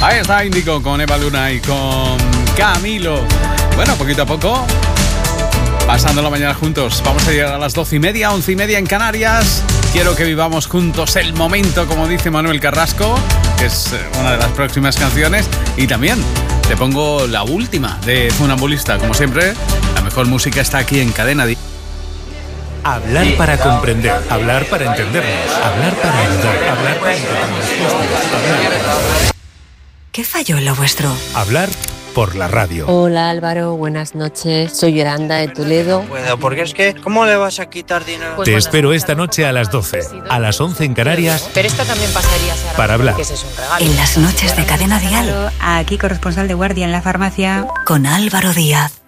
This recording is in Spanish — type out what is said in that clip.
Ahí está Índigo con Eva Luna y con Camilo. Bueno, poquito a poco, pasando la mañana juntos. Vamos a llegar a las 12:30, 11:30 en Canarias. Quiero que vivamos juntos el momento, como dice Manuel Carrasco, que es una de las próximas canciones. Y también te pongo la última de Funambulista. Como siempre, la mejor música está aquí en Cadena Dial. Hablar para comprender, hablar para entendernos, hablar para ayudar, hablar para encontrar respuestas, ¿Qué falló en lo vuestro? hablar por la radio. Hola Álvaro, buenas noches. Soy Yolanda de Toledo. Puedo, porque es que, ¿cómo le vas a quitar dinero? Te espero esta noche a las 12, a las 11 en Canarias, Pero esto también pasaría, Sara, para hablar. que ese es un regalo. En las noches de Cadena Dial, Aquí corresponsal de guardia en la farmacia. con Álvaro Díaz.